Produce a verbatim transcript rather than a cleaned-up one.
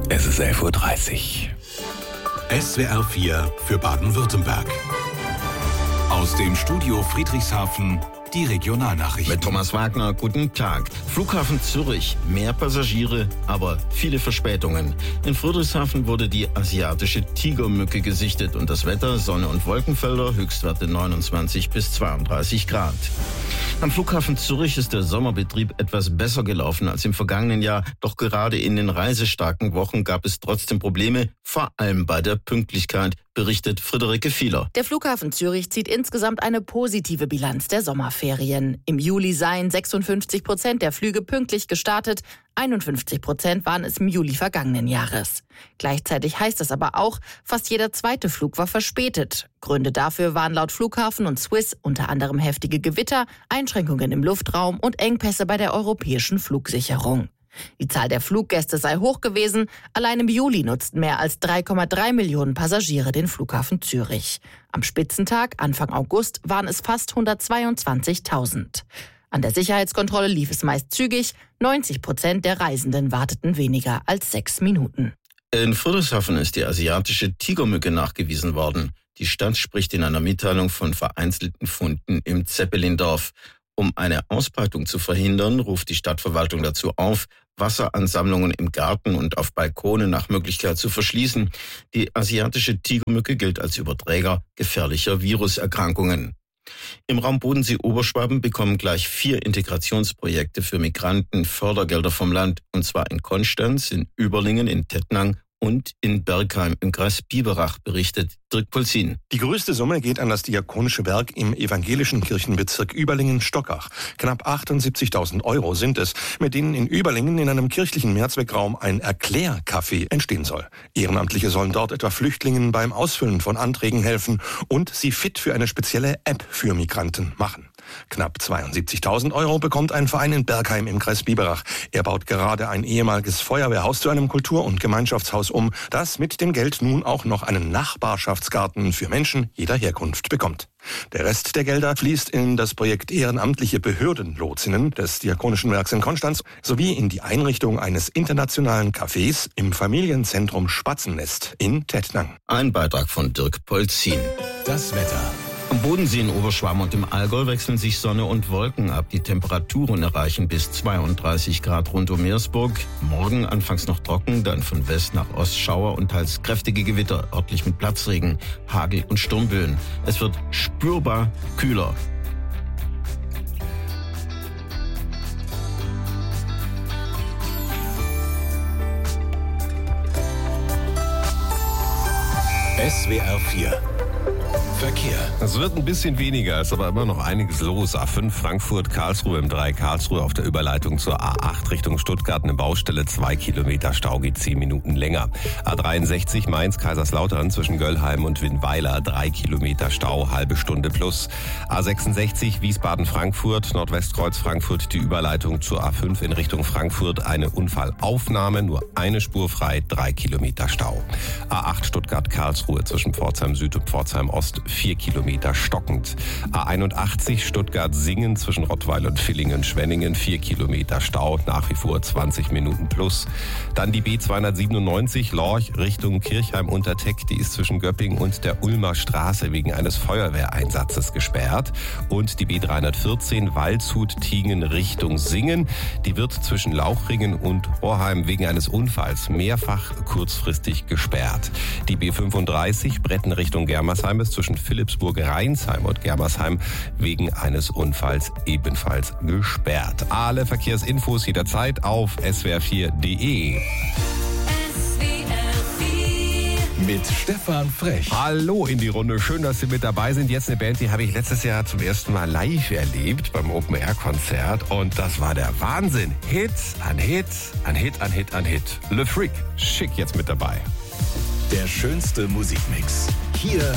Es ist elf Uhr dreißig. S W R vier für Baden-Württemberg. Aus dem Studio Friedrichshafen die Regionalnachrichten. Mit Thomas Wagner, guten Tag. Flughafen Zürich, mehr Passagiere, aber viele Verspätungen. In Friedrichshafen wurde die asiatische Tigermücke gesichtet und das Wetter, Sonne und Wolkenfelder, Höchstwerte neunundzwanzig bis zweiunddreißig Grad. Am Flughafen Zürich ist der Sommerbetrieb etwas besser gelaufen als im vergangenen Jahr, doch gerade in den reisestarken Wochen gab es trotzdem Probleme, vor allem bei der Pünktlichkeit, berichtet Friederike Fieler. Der Flughafen Zürich zieht insgesamt eine positive Bilanz der Sommerferien. Im Juli seien sechsundfünfzig Prozent der Flüge pünktlich gestartet, einundfünfzig Prozent waren es im Juli vergangenen Jahres. Gleichzeitig heißt es aber auch, fast jeder zweite Flug war verspätet. Gründe dafür waren laut Flughafen und Swiss unter anderem heftige Gewitter, Einschränkungen im Luftraum und Engpässe bei der europäischen Flugsicherung. Die Zahl der Fluggäste sei hoch gewesen. Allein im Juli nutzten mehr als drei Komma drei Millionen Passagiere den Flughafen Zürich. Am Spitzentag, Anfang August, waren es fast hundertzweiundzwanzigtausend. An der Sicherheitskontrolle lief es meist zügig. neunzig Prozent der Reisenden warteten weniger als sechs Minuten. In Friedrichshafen ist die asiatische Tigermücke nachgewiesen worden. Die Stadt spricht in einer Mitteilung von vereinzelten Funden im Zeppelindorf. Um eine Ausbreitung zu verhindern, ruft die Stadtverwaltung dazu auf, Wasseransammlungen im Garten und auf Balkonen nach Möglichkeit zu verschließen. Die asiatische Tigermücke gilt als Überträger gefährlicher Viruserkrankungen. Im Raum Bodensee-Oberschwaben bekommen gleich vier Integrationsprojekte für Migranten Fördergelder vom Land, und zwar in Konstanz, in Überlingen, in Tettnang und in Bergheim im Kreis Biberach, berichtet Dirk Polzin. Die größte Summe geht an das Diakonische Werk im evangelischen Kirchenbezirk Überlingen-Stockach. Knapp achtundsiebzigtausend Euro sind es, mit denen in Überlingen in einem kirchlichen Mehrzweckraum ein Erklärcafé entstehen soll. Ehrenamtliche sollen dort etwa Flüchtlingen beim Ausfüllen von Anträgen helfen und sie fit für eine spezielle App für Migranten machen. Knapp zweiundsiebzigtausend Euro bekommt ein Verein in Bergheim im Kreis Biberach. Er baut gerade ein ehemaliges Feuerwehrhaus zu einem Kultur- und Gemeinschaftshaus um, das mit dem Geld nun auch noch einen Nachbarschaftsgarten für Menschen jeder Herkunft bekommt. Der Rest der Gelder fließt in das Projekt Ehrenamtliche Behördenlotsinnen des Diakonischen Werks in Konstanz sowie in die Einrichtung eines internationalen Cafés im Familienzentrum Spatzennest in Tettnang. Ein Beitrag von Dirk Polzin. Das Wetter. Am Bodensee in Oberschwaben und im Allgäu wechseln sich Sonne und Wolken ab. Die Temperaturen erreichen bis zweiunddreißig Grad rund um Meersburg. Morgen anfangs noch trocken, dann von West nach Ost Schauer und teils kräftige Gewitter, örtlich mit Platzregen, Hagel und Sturmböen. Es wird spürbar kühler. S W R vier Verkehr. Es wird ein bisschen weniger, ist aber immer noch einiges los. A fünf Frankfurt, Karlsruhe im drei Karlsruhe auf der Überleitung zur A acht Richtung Stuttgart. Eine Baustelle, zwei Kilometer Stau, geht zehn Minuten länger. A dreiundsechzig Mainz, Kaiserslautern zwischen Göllheim und Winnweiler, drei Kilometer Stau, halbe Stunde plus. A sechsundsechzig Wiesbaden Frankfurt, Nordwestkreuz Frankfurt, die Überleitung zur A fünf in Richtung Frankfurt. Eine Unfallaufnahme, nur eine Spur frei, drei Kilometer Stau. A acht Stuttgart Karlsruhe zwischen Pforzheim Süd und Pforzheim Ost, vier Kilometer stockend. A einundachtzig Stuttgart-Singen zwischen Rottweil und Villingen-Schwenningen, vier Kilometer Stau, nach wie vor zwanzig Minuten plus. Dann die B zweihundertsiebenundneunzig Lorch Richtung Kirchheim-Unterteck, die ist zwischen Göpping und der Ulmer Straße wegen eines Feuerwehreinsatzes gesperrt. Und die B dreihundertvierzehn Waldshut-Tiegen Richtung Singen, die wird zwischen Lauchringen und Horheim wegen eines Unfalls mehrfach kurzfristig gesperrt. Die B fünfunddreißig Bretten Richtung Germersheim ist zwischen Philippsburg-Rheinsheim und Germersheim wegen eines Unfalls ebenfalls gesperrt. Alle Verkehrsinfos jederzeit auf S W R vier Punkt de. Mit Stefan Frech. Hallo in die Runde, schön, dass Sie mit dabei sind. Jetzt eine Band, die habe ich letztes Jahr zum ersten Mal live erlebt beim Open-Air-Konzert und das war der Wahnsinn. Hit an Hit, an Hit, an Hit, an Hit. Le Freak, schick jetzt mit dabei. Der schönste Musikmix. Hier